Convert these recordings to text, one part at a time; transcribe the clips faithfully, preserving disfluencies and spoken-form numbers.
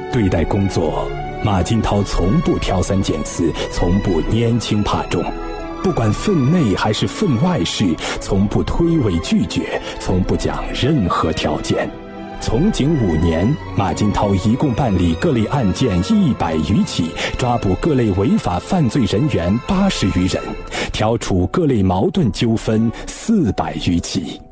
对待工作，马金涛从不挑三拣四，从不拈轻怕重。不管分内还是分外事，从不推诿拒绝，从不讲任何条件。从警五年，马金涛一共办理各类案件一百余起，抓捕各类违法犯罪人员八十余人，调处各类矛盾纠纷四百余起。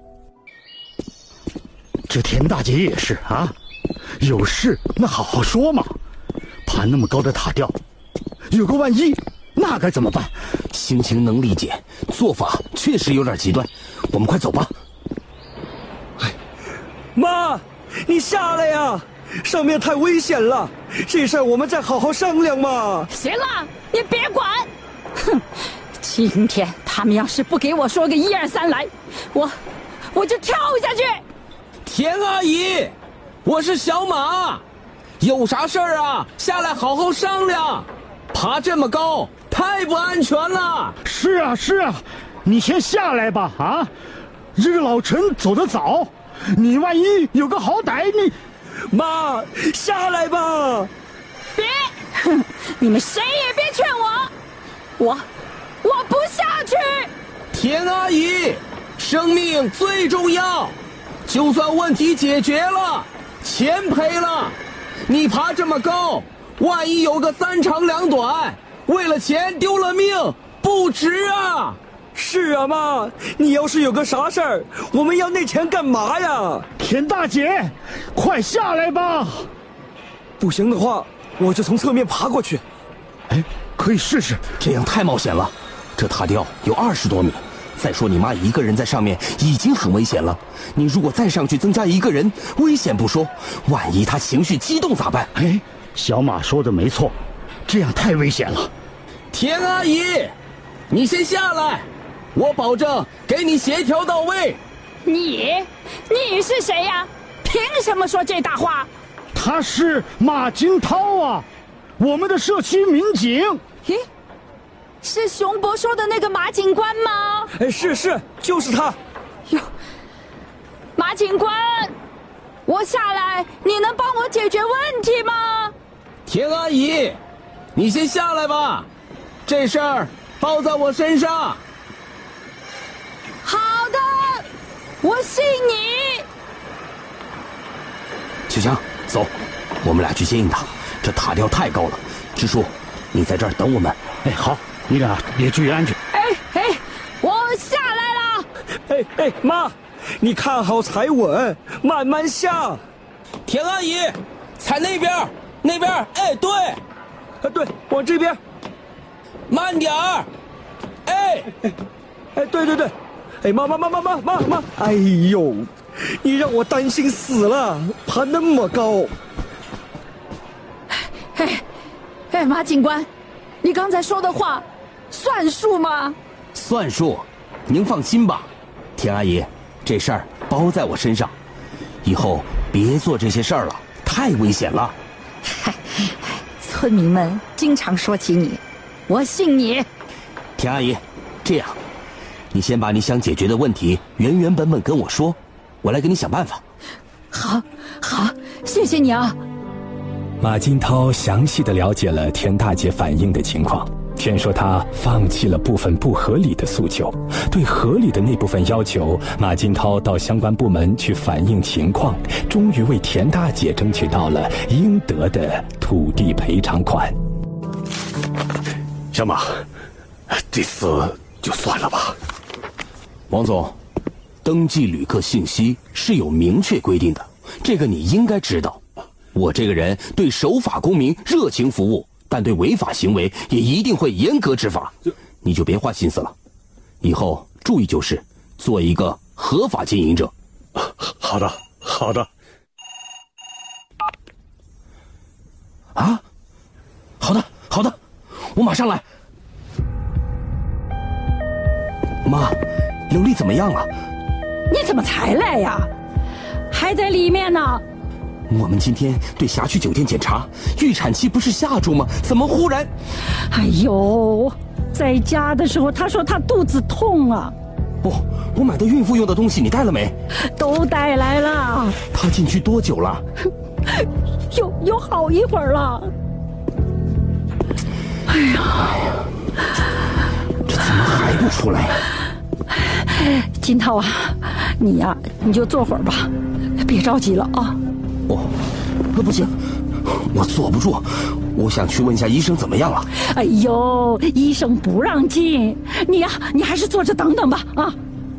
这田大姐也是啊，有事那好好说嘛，爬那么高的塔吊，有个万一，那该怎么办？ 心情能理解，做法确实有点极端，我们快走吧。 妈，你下来呀！上面太危险了，这事儿我们再好好商量嘛。 行了，你别管。哼，今天他们要是不给我说个一二三来，我我就跳下去。 田阿姨，我是小马，有啥事儿啊？下来好好商量。爬这么高，太不安全了。 是啊是啊，你先下来吧啊！这个老陈走得早，你万一有个好歹，你妈下来吧。 别，哼，你们谁也别劝我，我我不下去。 田阿姨，生命最重要，就算问题解决了，钱赔了，你爬这么高，万一有个三长两短，为了钱丢了命，不值啊！ 是啊，妈，你要是有个啥事儿，我们要那钱干嘛呀？ 田大姐，快下来吧！ 不行的话，我就从侧面爬过去。 哎，可以试试。 这样太冒险了，这塔吊有二十多米，再说你妈一个人在上面已经很危险了，你如果再上去增加一个人，危险不说，万一她情绪激动咋办？ 哎，小马说的没错，这样太危险了。 田阿姨，你先下来，我保证给你协调到位。 你你是谁呀？凭什么说这大话？ 他是马金涛啊，我们的社区民警。 咦，是熊博说的那个马警官吗？ 哎，是是，就是他。 哟，马警官，我下来，你能帮我解决问题吗？ 田阿姨，你先下来吧，这事儿包在我身上。 好的，我信你。 秋香，走，我们俩去接应他。这塔吊太高了，支书，你在这儿等我们。 哎，好，你俩也注意安全。 哎哎，我下来了。 哎哎，妈，你看好踩稳，慢慢下。 田阿姨，踩那边，那边。哎，对， 啊对，往这边。 慢点儿。哎哎哎，对对对。哎，妈妈妈妈妈妈妈！哎呦，你让我担心死了，爬那么高。 哎，哎，马警官，你刚才说的话算数吗？ 算数，您放心吧，田阿姨，这事儿包在我身上，以后别做这些事儿了，太危险了。 嗨，村民们经常说起你，我信你。 田阿姨，这样。你先把你想解决的问题原原本本跟我说，我来给你想办法。 好，好，谢谢你啊。 马金涛详细的了解了田大姐反映的情况，劝说她放弃了部分不合理的诉求，对合理的那部分要求，马金涛到相关部门去反映情况，终于为田大姐争取到了应得的土地赔偿款。 小马，这次就算了吧。 王总，登记旅客信息是有明确规定的，这个你应该知道。我这个人对守法公民热情服务，但对违法行为也一定会严格执法，你就别花心思了，以后注意就是，做一个合法经营者。 好的，好的。 啊，好的，好的，我马上来。妈，刘丽怎么样了？ 你怎么才来呀？还在里面呢。 我们今天对辖区酒店检查，预产期不是下周吗？怎么忽然…… 哎呦，在家的时候他说他肚子痛啊。 不，我买的孕妇用的东西你带了没？ 都带来了。 她进去多久了？ 有有好一会儿了。哎呀， 这怎么还不出来呀？ 金涛啊，你呀、啊，你就坐会儿吧，别着急了啊。 哦，那不行，我坐不住，我想去问一下医生怎么样了。 哎呦，医生不让进，你呀、啊，你还是坐着等等吧啊。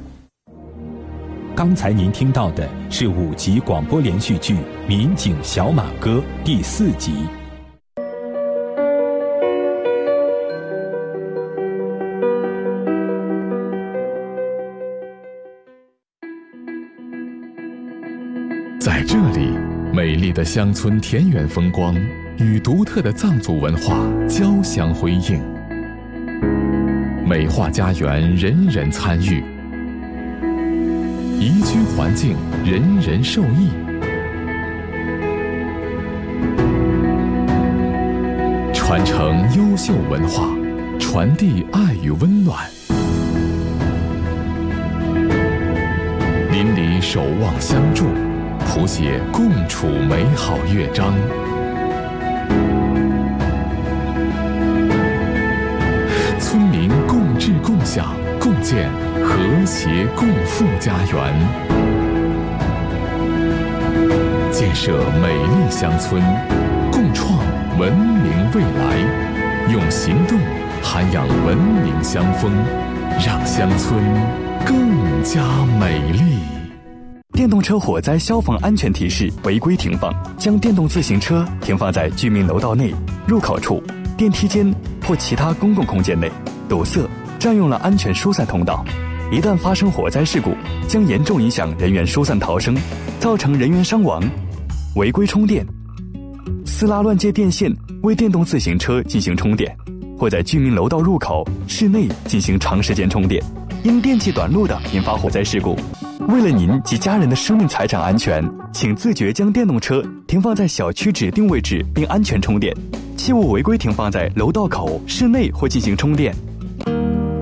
刚才您听到的是五集广播连续剧《民警小马哥》第四集。 在这里，美丽的乡村田园风光与独特的藏族文化交相辉映，美化家园，人人参与。宜居环境，人人受益。传承优秀文化，传递爱与温暖。邻里守望相助，谱写共处美好乐章。村民共治共享，共建和谐共富家园，建设美丽乡村，共创文明未来，用行动涵养文明乡风，让乡村更加美丽。 电动车火灾消防安全提示：违规停放，将电动自行车停放在居民楼道内、入口处、电梯间或其他公共空间内，堵塞、占用了安全疏散通道。一旦发生火灾事故，将严重影响人员疏散逃生，造成人员伤亡。违规充电，私拉乱接电线为电动自行车进行充电，或在居民楼道入口、室内进行长时间充电，因电器短路的引发火灾事故。为了您及家人的生命财产安全，请自觉将电动车停放在小区指定位置并安全充电，切勿违规停放在楼道口、室内或进行充电。